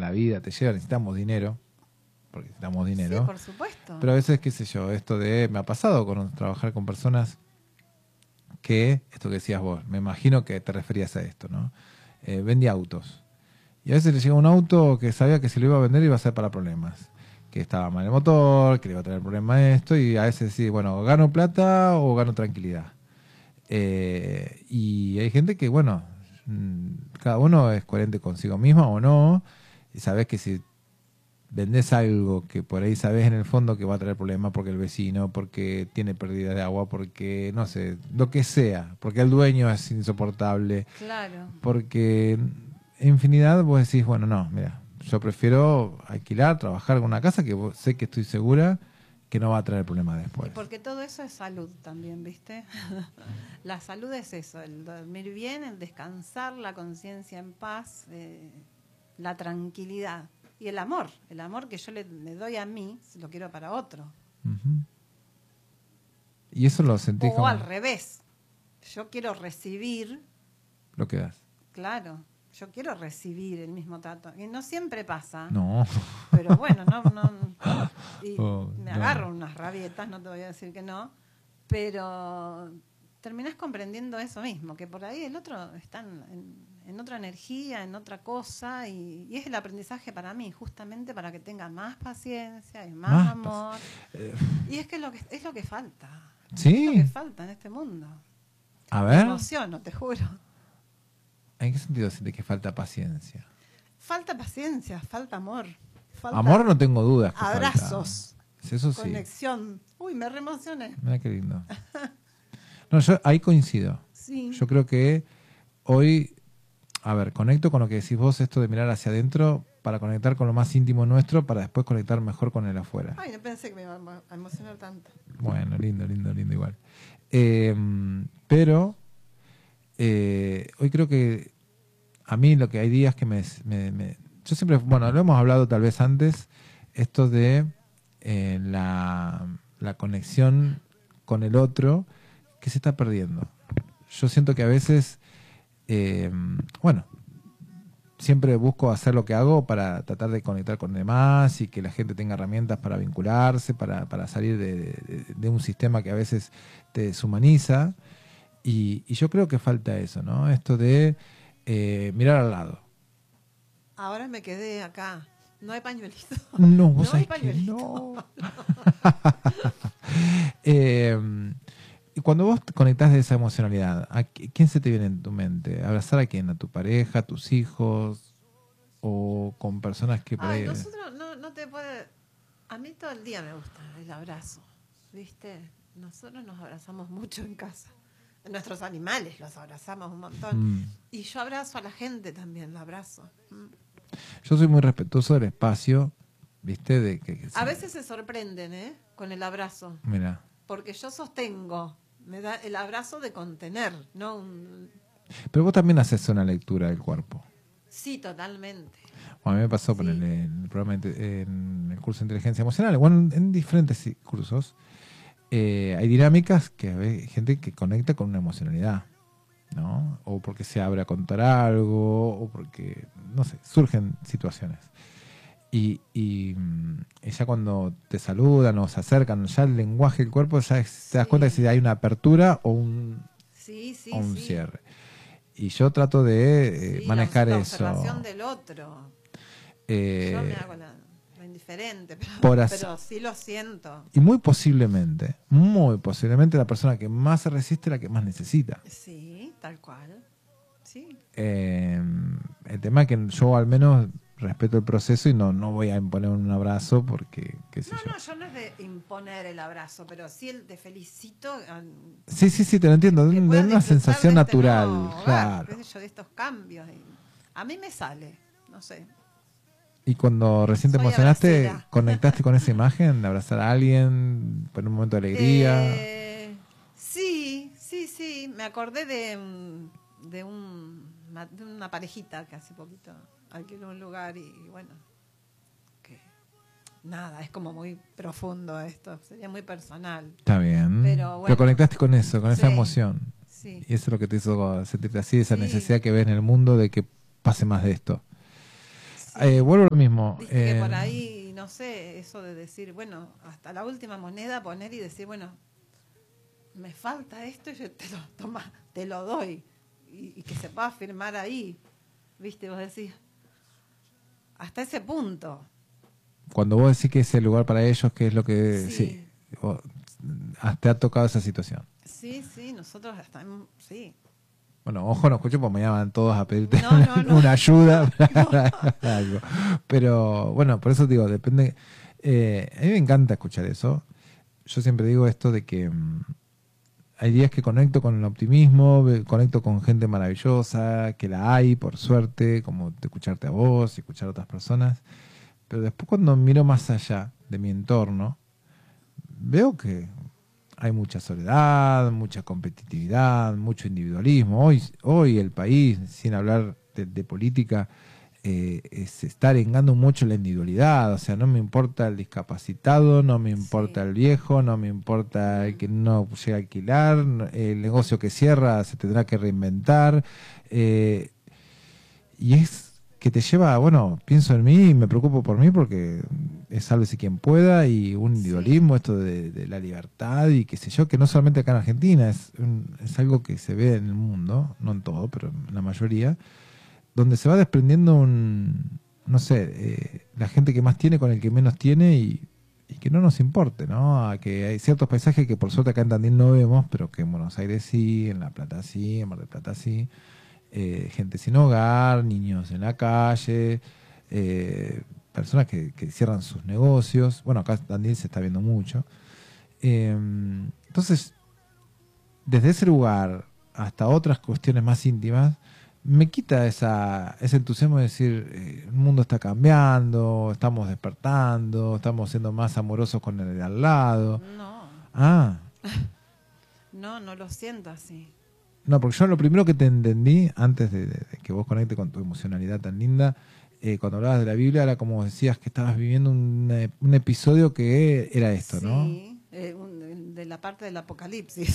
la vida te lleva, necesitamos dinero, porque necesitamos dinero. Sí, por supuesto. Pero a veces, qué sé yo, me ha pasado con trabajar con personas que, esto que decías vos, me imagino que te referías a esto, ¿no? Vendía autos. Y a veces le llega un auto que sabía que si lo iba a vender iba a ser para problemas. Que estaba mal el motor, que le iba a traer problema esto, y a veces decís, bueno, ¿gano plata o gano tranquilidad? Y hay gente que, bueno, cada uno es coherente consigo mismo o no, y sabes que si vendés algo que por ahí sabes en el fondo que va a traer problemas porque el vecino, porque tiene pérdida de agua, porque, no sé, lo que sea, porque el dueño es insoportable, claro, porque infinidad vos decís, bueno, no, mira, yo prefiero alquilar, trabajar en una casa que sé que estoy segura que no va a traer problemas después. y porque todo eso es salud también, ¿viste? La salud es eso, el dormir bien, el descansar, la conciencia en paz, la tranquilidad y el amor que yo le doy a mí, si lo quiero para otro. Uh-huh. Y eso lo sentís o como... al revés, yo quiero recibir lo que das. Claro, yo quiero recibir el mismo trato. Y no siempre pasa. No. Pero bueno, y me no. agarro unas rabietas, no te voy a decir que no. Pero terminás comprendiendo eso mismo, que por ahí el otro está en otra energía, en otra cosa. Y es el aprendizaje para mí, justamente para que tenga más paciencia y más amor. Y es que es lo que falta. Sí. Es lo que falta en este mundo. A ver. Me emociono, te juro. ¿En qué sentido sientes que falta paciencia? Falta paciencia, falta amor. Falta amor no tengo dudas. Abrazos. Falta. Eso sí. Conexión. Uy, me reemocioné. Mira qué lindo. No, yo ahí coincido. Sí. Yo creo que hoy, a ver, conecto con lo que decís vos, esto de mirar hacia adentro para conectar con lo más íntimo nuestro, para después conectar mejor con el afuera. Ay, no pensé que me iba a emocionar tanto. Bueno, lindo igual. Pero hoy creo que a mí lo que hay días que yo siempre, bueno, lo hemos hablado tal vez antes, esto de la conexión con el otro que se está perdiendo. Yo siento que a veces, bueno, siempre busco hacer lo que hago para tratar de conectar con demás y que la gente tenga herramientas para vincularse, para salir de un sistema que a veces te deshumaniza. Y yo creo que falta eso, ¿no? Esto de mirar al lado. Ahora me quedé acá. No hay pañuelito. No, vos no hay sabés que pañuelito. no. Y cuando vos te conectás de esa emocionalidad, ¿a quién se te viene en tu mente? ¿Abrazar a quién? ¿A tu pareja, a tus hijos? ¿O con personas que por ahí... nosotros no te puede... A mí todo el día me gusta el abrazo, ¿viste? Nosotros nos abrazamos mucho en casa. Nuestros animales los abrazamos un montón. Y yo abrazo a la gente también, la abrazo. Yo soy muy respetuoso del espacio, ¿viste? A veces se sorprenden, con el abrazo. Mira. Porque yo sostengo, me da el abrazo de contener, ¿no? Pero vos también haces una lectura del cuerpo. Sí, totalmente. Bueno, a mí me pasó por el programa en el curso de inteligencia emocional, bueno, en diferentes cursos. Hay dinámicas que hay gente que conecta con una emocionalidad, ¿no? O porque se abre a contar algo, o porque, no sé, surgen situaciones. Y ya cuando te saludan o se acercan, ya el lenguaje del cuerpo, ya te das cuenta de si hay una apertura o un cierre. Y yo trato de manejar la eso. observación del otro. Yo me hago la indiferente, pero sí lo siento. Y muy posiblemente la persona que más se resiste es la que más necesita. Sí, tal cual. Sí. El tema es que yo al menos respeto el proceso y no voy a imponer un abrazo porque, qué sé yo. No, yo no es de imponer el abrazo, pero sí el de felicito. Sí, te lo entiendo, de una sensación natural, claro. Qué sé yo, de estos cambios. A mí me sale, no sé. Y cuando recién te emocionaste, ¿conectaste con esa imagen de abrazar a alguien por un momento de alegría? Sí, me acordé de una parejita que hace poquito alquiló un lugar y bueno, que nada, es como muy profundo esto, sería muy personal. Está bien, pero conectaste con eso, con esa emoción. Sí. Y eso es lo que te hizo sentirte así, esa necesidad que ves en el mundo de que pase más de esto. Sí, Vuelvo a lo mismo. Viste que por ahí, no sé, eso de decir, bueno, hasta la última moneda poner y decir, bueno, me falta esto y yo te lo doy. Y que se pueda firmar ahí. Viste, vos decís, hasta ese punto. Cuando vos decís que es el lugar para ellos, ¿qué es lo que...? Sí. Sí, te ha tocado esa situación. Sí, nosotros estamos, sí. Bueno, ojo, no escucho porque me llaman todos a pedirte No. una ayuda para algo. Pero bueno, por eso digo, depende. A mí me encanta escuchar eso. Yo siempre digo esto de que hay días que conecto con el optimismo, conecto con gente maravillosa, que la hay, por suerte, como de escucharte a vos y escuchar a otras personas. Pero después cuando miro más allá de mi entorno, veo que hay mucha soledad, mucha competitividad, mucho individualismo. Hoy el país, sin hablar de política, se está arengando mucho la individualidad. O sea, no me importa el discapacitado, no me importa el viejo, no me importa el que no llega a alquilar, el negocio que cierra se tendrá que reinventar. Y es que te lleva, bueno, pienso en mí y me preocupo por mí porque es sálvese quien pueda, y un individualismo, esto de la libertad y qué sé yo, que no solamente acá en Argentina, es algo que se ve en el mundo, no en todo, pero en la mayoría, donde se va desprendiendo no sé, la gente que más tiene con el que menos tiene, y que no nos importe, ¿no? A que hay ciertos paisajes que por suerte acá en Tandil no vemos, pero que en Buenos Aires sí, en La Plata sí, en Mar del Plata sí. Gente sin hogar, niños en la calle, personas que cierran sus negocios. Bueno, acá también se está viendo mucho. Entonces, desde ese lugar hasta otras cuestiones más íntimas, me quita ese entusiasmo de decir, el mundo está cambiando, estamos despertando, estamos siendo más amorosos con el de al lado. No. No lo siento así. No, porque yo lo primero que te entendí, antes de que vos conectes con tu emocionalidad tan linda, cuando hablabas de la Biblia, era como decías que estabas viviendo un episodio que era esto, ¿no? Sí, de la parte del apocalipsis.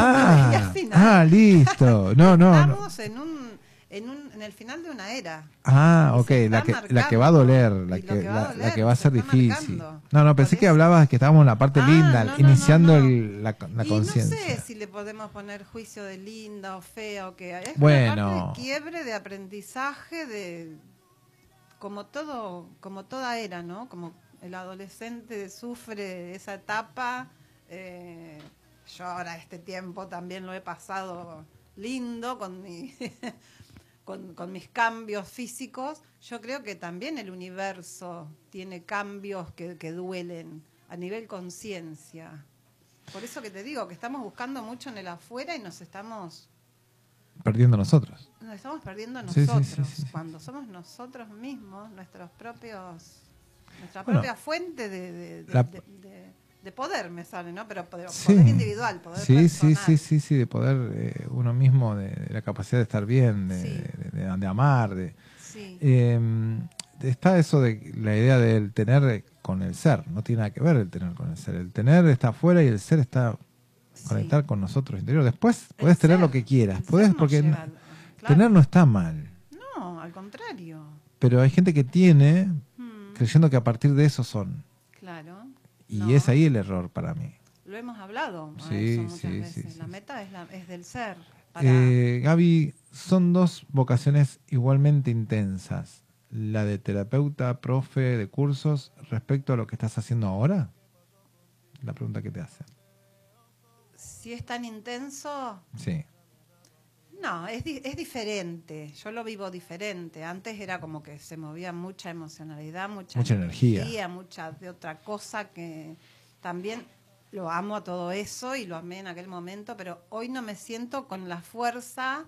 Listo. No. Estamos en el final de una era. Ok, la que va a doler, la que va a ser difícil. No, pensé que hablabas de que estábamos en la parte linda, iniciando la conciencia. No sé si le podemos poner juicio de linda o fea o qué. Es bueno, una parte de quiebre, de aprendizaje, como toda era, ¿no? Como el adolescente sufre esa etapa. Yo ahora este tiempo también lo he pasado lindo con con mis cambios físicos. Yo creo que también el universo tiene cambios que duelen a nivel conciencia. Por eso que te digo que estamos buscando mucho en el afuera y nos estamos perdiendo nosotros. Nos estamos perdiendo nosotros. Sí. Cuando somos nosotros mismos, nuestra propia fuente de poder, me sale, ¿no? Pero poder individual, poder personal. Sí, de poder uno mismo, de la capacidad de estar bien, de amar. Está eso de la idea del tener con el ser, no tiene nada que ver el tener con el ser. El tener está afuera y el ser está conectar con nosotros interior. Después podés tener lo que quieras, porque tener no está mal. No, al contrario. Pero hay gente que tiene creyendo que a partir de eso son. Claro. Y es ahí el error para mí. Lo hemos hablado muchas veces. La meta es del ser. Gaby, son dos vocaciones igualmente intensas. La de terapeuta, profe de cursos, respecto a lo que estás haciendo ahora. La pregunta que te hacen. Si es tan intenso. Sí. No, es diferente. Yo lo vivo diferente. Antes era como que se movía mucha emocionalidad, mucha energía, mucha de otra cosa que también lo amo a todo eso y lo amé en aquel momento, pero hoy no me siento con la fuerza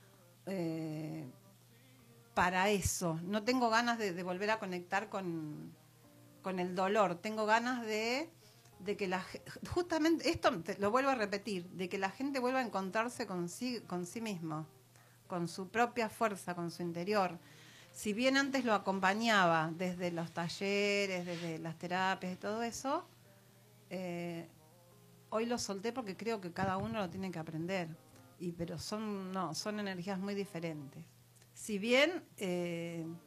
para eso. No tengo ganas de volver a conectar con el dolor. Tengo ganas de que justamente esto lo vuelvo a repetir, de que la gente vuelva a encontrarse con sí mismo, con su propia fuerza, con su interior. Si bien antes lo acompañaba desde los talleres, desde las terapias y todo eso, hoy lo solté porque creo que cada uno lo tiene que aprender. Pero son energías muy diferentes. Si bien